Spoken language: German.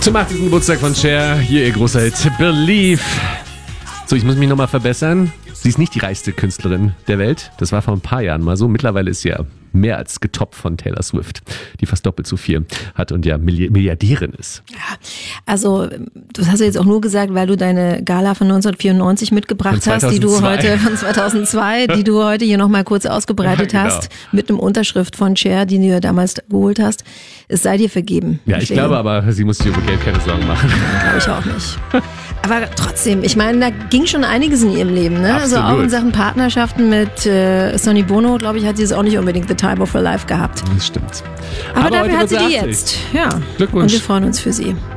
Zum 80. Geburtstag von Cher, hier ihr großer Hit Believe. So, ich muss mich nochmal verbessern. Sie ist nicht die reichste Künstlerin der Welt. Das war vor ein paar Jahren mal so. Mittlerweile ist sie ja mehr als getoppt von Taylor Swift, die fast doppelt so viel hat und ja Milliardärin ist. Ja, also das hast du jetzt auch nur gesagt, weil du deine Gala von 1994 mitgebracht hast, die du heute von 2002, die du heute hier nochmal kurz ausgebreitet hast, mit einem Unterschrift von Cher, die du ja damals geholt hast. Es sei dir vergeben. Ja, ich glaube aber, sie muss sich über Geld keine Sorgen machen. Glaube ich auch nicht. Aber trotzdem, ich meine, da ging schon einiges in ihrem Leben, ne? Absolut. Also auch in Sachen Partnerschaften mit Sonny Bono, glaube ich, hat sie es auch nicht unbedingt the time of her life gehabt. Das stimmt. Aber dafür hat sie die jetzt. Ja. Glückwunsch. Und wir freuen uns für sie.